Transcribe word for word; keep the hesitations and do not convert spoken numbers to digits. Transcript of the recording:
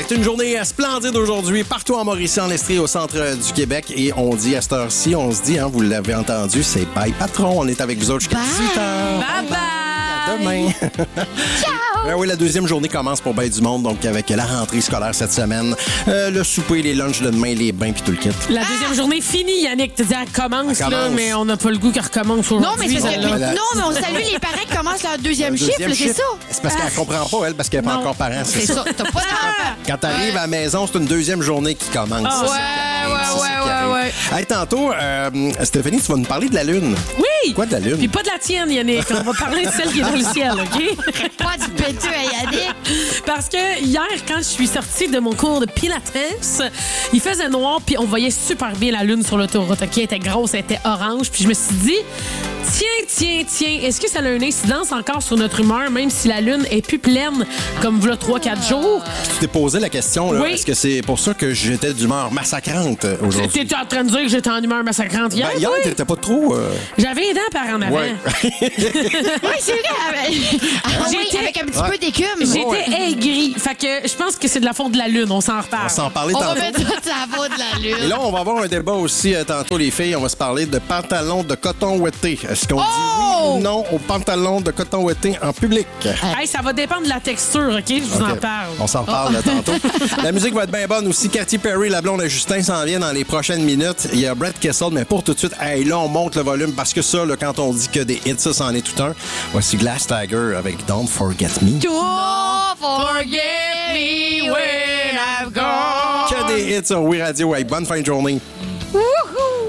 C'est une journée splendide aujourd'hui, partout en Mauricie, en Estrie, au centre du Québec. Et on dit à cette heure-ci, on se dit, hein, vous l'avez entendu, c'est bye patron. On est avec vous autres jusqu'à dix-huit heures. Bye bye! À demain. Ciao! Ben oui, la deuxième journée commence pour ben du monde, donc avec la rentrée scolaire cette semaine, euh, le souper, les lunchs de demain, les bains puis tout le kit. La deuxième journée finie, Yannick. Tu dis, elle commence, Elle commence. là, mais on n'a pas le goût qu'elle recommence aujourd'hui. Non, mais c'est ça. la- la- Non, mais on salue les parents qui commencent leur deuxième, Le chiffre, deuxième c'est chiffre, ça. C'est parce qu'elle comprend pas, elle, parce qu'elle n'est pas Non. encore parent. C'est ça. T'as pas d'enfant. Quand t'arrives à la maison, c'est une deuxième journée qui commence. Ah, C'est ça ouais, qui arrive, ouais, c'est ça ouais, qui ouais, arrive. ouais. Hey, tantôt, euh, Stéphanie, tu vas nous parler de la Lune. Oui! Quoi de la Lune? Puis pas de la tienne, Yannick. On va parler de celle qui est dans le ciel, OK? Pas du péteux à Yannick. Parce que hier, quand je suis sortie de mon cours de Pilates, il faisait noir, puis on voyait super bien la lune sur l'autoroute. OK, elle était grosse, elle était orange. Puis je me suis dit, tiens, tiens, tiens, est-ce que ça a une incidence encore sur notre humeur, même si la lune est plus pleine comme voilà trois quatre jours? Tu t'es posé la question, là, Oui. est-ce que c'est pour ça que j'étais d'humeur massacrante euh, aujourd'hui? T'étais en train de dire que j'étais en humeur massacrante hier? Ben, hier, oui? t'étais pas trop... euh, J'avais les dents par en avant. Ouais. Oui, c'est vrai. Ah, oui, J'étais- avec un petit Ouais. peu d'écume. J'étais aigrie. Fait que je pense que c'est de la faute de la lune. On s'en reparle. On s'en parlait On va tantôt. mettre ça de la faute de la Et lune. là, on va avoir un débat aussi euh, tantôt, les filles. On va se parler de pantalons de coton ouetté. Est-ce qu'on Oh! dit oui ou non aux pantalons de coton ouetté en public? Hey, ça va dépendre de la texture, OK? Je vous en OK. parle. On s'en reparle là, tantôt. La musique va être bien bonne aussi. Katy Perry, la blonde à Justin, s'en vient dans les prochaines minutes. Il y a Brett Kessel, mais pour tout de suite, hey, là, on monte le volume parce que ça, là, quand on dit que des hits, ça, c'en est tout un. Voici Glass Tiger avec Don't Forget Me. Don't forget me when I've gone. Que des hits sur Oui Radio. Hey, bonne fin de journée.